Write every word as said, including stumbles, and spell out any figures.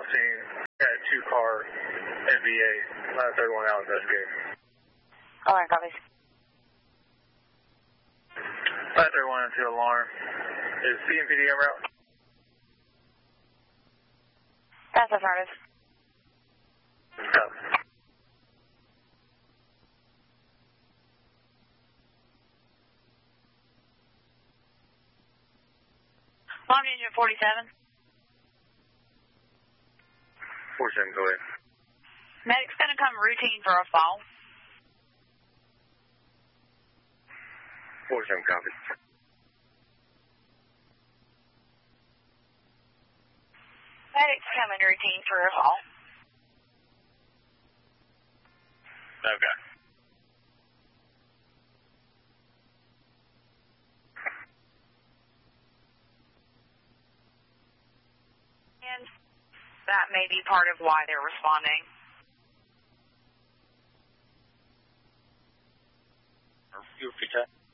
fourteen, got a two-car N V A, nine thirty-one out investigating. All right, copy. nine thirty-one to alarm. Is C M P D en route? That's affirmative. Copy. Alarm engine forty-seven. forty-seven, go ahead. Medic's going to come routine for a fall. forty-seven, copy. Medic's coming routine for a fall. Okay. And that may be part of why they're responding. You repeat that?